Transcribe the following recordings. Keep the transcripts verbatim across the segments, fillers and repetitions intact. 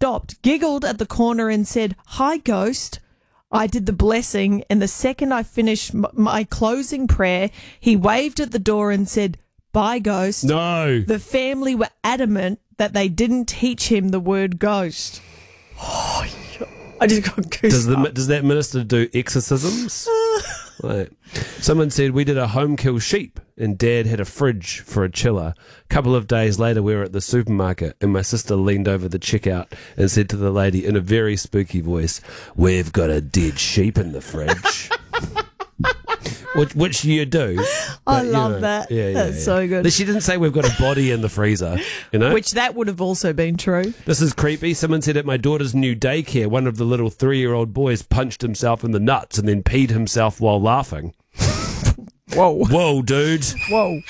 stopped, giggled at the corner and said, "Hi, ghost." I did the blessing, and the second I finished m- my closing prayer, he waved at the door and said, "Bye, ghost." No. The family were adamant that they didn't teach him the word ghost. Oh, I just got goosebumps. Does, the, does that minister do exorcisms? Right. Someone said we did a home kill sheep and Dad had a fridge for a chiller. A couple of days later we were at the supermarket and my sister leaned over the checkout and said to the lady in a very spooky voice, "We've got a dead sheep in the fridge." Which, which you do. I but, you love know, that. Yeah, yeah, That's yeah. so good. She didn't say we've got a body in the freezer, you know? Which that would have also been true. This is creepy. Someone said at my daughter's new daycare, one of the little three-year-old boys punched himself in the nuts and then peed himself while laughing. Whoa. Whoa, dude. Whoa.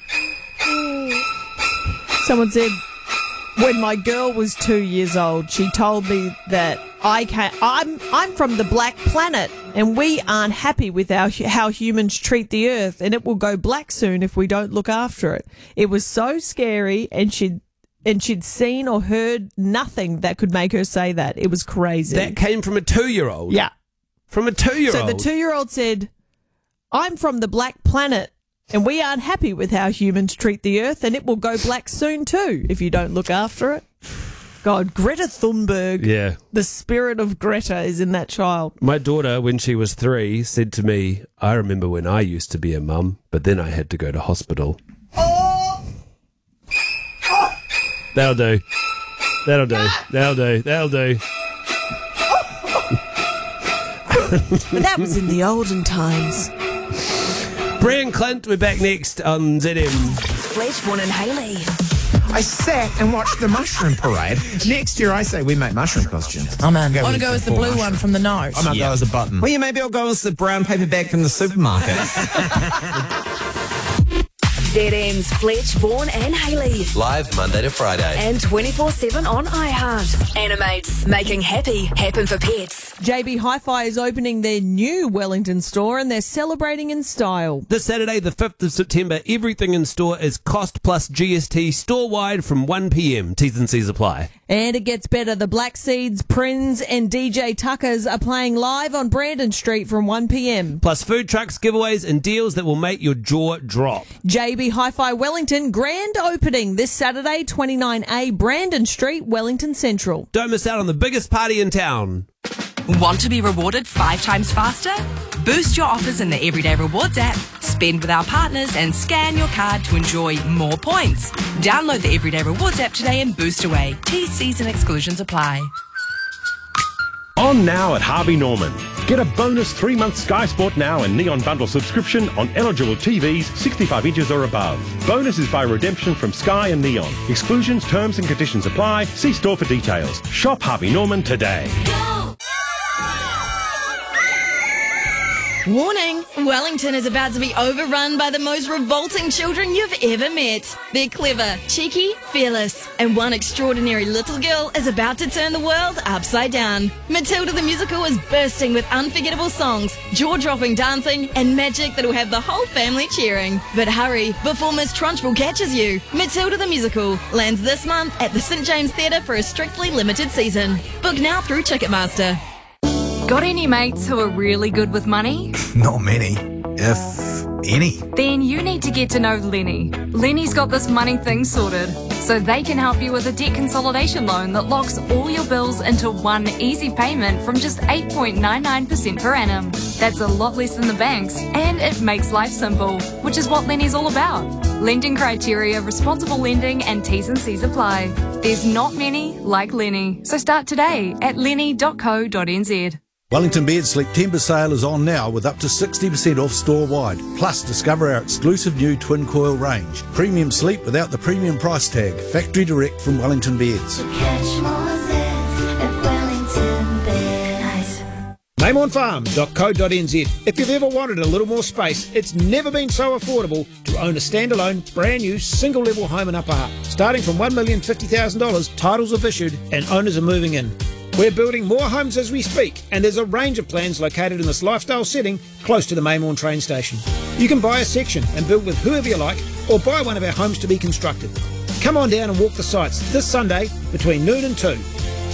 Someone said, when my girl was two years old, she told me that I can I'm I'm from the Black Planet, and we aren't happy with our, how humans treat the Earth, and it will go black soon if we don't look after it. It was so scary, and she'd and she'd seen or heard nothing that could make her say that. It was crazy. That came from a two-year-old? Yeah. From a two-year-old? So the two-year-old said, "I'm from the Black Planet, and we aren't happy with how humans treat the Earth, and it will go black soon too if you don't look after it." God, Greta Thunberg. Yeah. The spirit of Greta is in that child. My daughter, when she was three, said to me, "I remember when I used to be a mum, but then I had to go to hospital." Oh. That'll do. That'll do. That'll do. That'll do. But that was in the olden times. Brian Clint, we're back next on Z M. Fletchborn and Haley. I sat and watched the mushroom parade. Next year, I say we make mushroom costumes. Oh man, I want with to go as the full blue mushroom. one from the note. I might go as a button. Well, yeah, maybe I'll go as the brown paper bag from the supermarket. Z M's Fletchborn and Haley. Live Monday to Friday. And twenty-four seven on iHeart. Animates. Making happy happen for pets. J B Hi-Fi is opening their new Wellington store, and they're celebrating in style. This Saturday, the fifth of September, everything in store is cost plus G S T store-wide from one p.m. T's and C's apply. And it gets better. The Black Seeds, Prinz and D J Tuckers are playing live on Brandon Street from one p.m. Plus food trucks, giveaways and deals that will make your jaw drop. J B Hi-Fi Wellington grand opening this Saturday, twenty-nine A Brandon Street, Wellington Central. Don't miss out on the biggest party in town. Want to be rewarded five times faster? Boost your offers in the Everyday Rewards app, spend with our partners and scan your card to enjoy more points. Download the Everyday Rewards app today and boost away. T Cs and exclusions apply. On now at Harvey Norman. Get a bonus three-month Sky Sport Now and Neon Bundle subscription on eligible T Vs sixty-five inches or above. Bonus is by redemption from Sky and Neon. Exclusions, terms and conditions apply. See store for details. Shop Harvey Norman today. Warning! Wellington is about to be overrun by the most revolting children you've ever met. They're clever, cheeky, fearless, and one extraordinary little girl is about to turn the world upside down. Matilda the Musical is bursting with unforgettable songs, jaw-dropping dancing, and magic that'll have the whole family cheering. But hurry, before Miss Trunchbull catches you. Matilda the Musical lands this month at the Saint James Theatre for a strictly limited season. Book now through Ticketmaster. Got any mates who are really good with money? Not many, if any. Then you need to get to know Lenny. Lenny's got this money thing sorted, so they can help you with a debt consolidation loan that locks all your bills into one easy payment from just eight point nine nine percent per annum. That's a lot less than the banks, and it makes life simple, which is what Lenny's all about. Lending criteria, responsible lending, and T's and C's apply. There's not many like Lenny, so start today at lenny dot co dot n z. Wellington Bed September sale is on now with up to sixty percent off store-wide. Plus, discover our exclusive new twin coil range. Premium sleep without the premium price tag. Factory direct from Wellington Beds. Maymorn Farm dot co dot n z. If you've ever wanted a little more space, it's never been so affordable to own a standalone, brand new, single level home in Upper Hutt. Starting from one million fifty thousand dollars, titles have issued and owners are moving in. We're building more homes as we speak, and there's a range of plans located in this lifestyle setting close to the Maymorn train station. You can buy a section and build with whoever you like, or buy one of our homes to be constructed. Come on down and walk the sites this Sunday between noon and two.